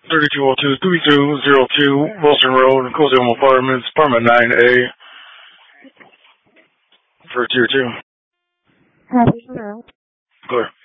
3202-3202 Wilson Road, Cozy Home Apartments, Apartment 9A for Tier 2. Happy Hello. Clear.